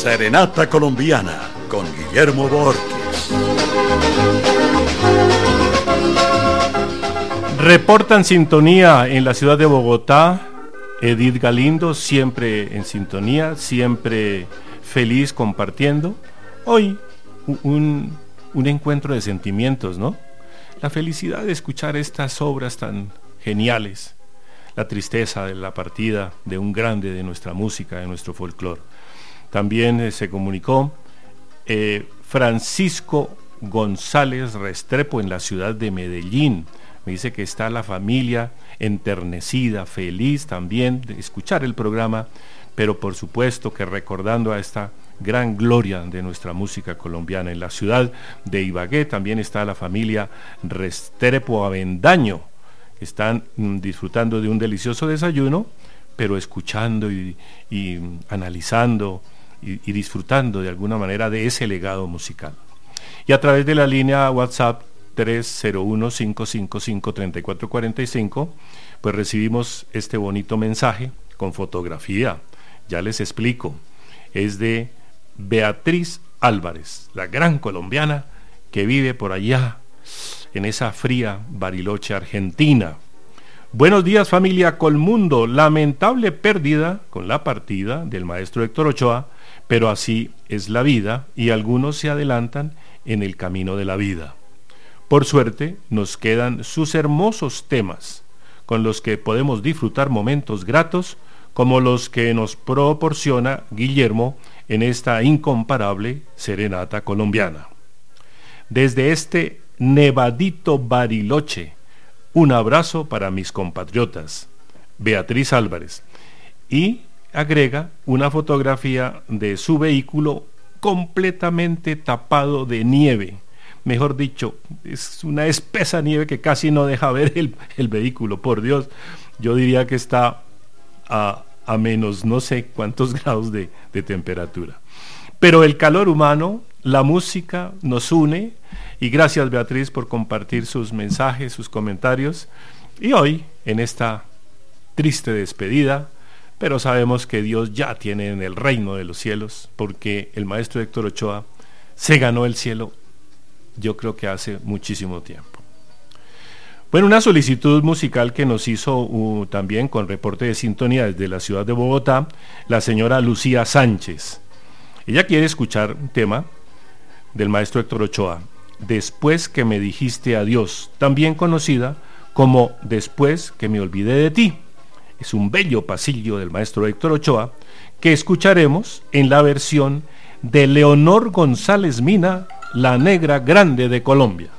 Serenata Colombiana con Guillermo Borges. Reportan sintonía en la ciudad de Bogotá Edith Galindo, siempre en sintonía, siempre feliz compartiendo. Hoy un encuentro de sentimientos, ¿no? La felicidad de escuchar estas obras tan geniales, la tristeza de la partida de un grande de nuestra música, de nuestro folclore. También se comunicó Francisco González Restrepo en la ciudad de Medellín. Me dice que está la familia enternecida, feliz también de escuchar el programa, pero por supuesto que recordando a esta gran gloria de nuestra música colombiana. En la ciudad de Ibagué también está la familia Restrepo Avendaño, que están disfrutando de un delicioso desayuno, pero escuchando y analizando y disfrutando de alguna manera de ese legado musical. Y a través de la línea WhatsApp 301-555-3445, pues recibimos este bonito mensaje con fotografía. Ya les explico. Es de Beatriz Álvarez, la gran colombiana que vive por allá en esa fría Bariloche, Argentina. Buenos días, familia Colmundo. Lamentable pérdida con la partida del maestro Héctor Ochoa, pero así es la vida y algunos se adelantan en el camino de la vida. Por suerte nos quedan sus hermosos temas, con los que podemos disfrutar momentos gratos como los que nos proporciona Guillermo en esta incomparable serenata colombiana. Desde este nevadito Bariloche, un abrazo para mis compatriotas, Beatriz Álvarez, y agrega una fotografía de su vehículo completamente tapado de nieve. Mejor dicho, es una espesa nieve que casi no deja ver el vehículo. Por Dios, yo diría que está a menos no sé cuántos grados de temperatura. Pero el calor humano, la música nos une, y gracias, Beatriz, por compartir sus mensajes, sus comentarios. Y hoy, en esta triste despedida, pero sabemos que Dios ya tiene en el reino de los cielos, porque el maestro Héctor Ochoa se ganó el cielo, yo creo que hace muchísimo tiempo. Bueno, una solicitud musical que nos hizo también con reporte de sintonía desde la ciudad de Bogotá, la señora Lucía Sánchez. Ella quiere escuchar un tema del maestro Héctor Ochoa, Después que me dijiste adiós, también conocida como Después que me olvidé de ti. Es un bello pasillo del maestro Héctor Ochoa que escucharemos en la versión de Leonor González Mina, la negra grande de Colombia.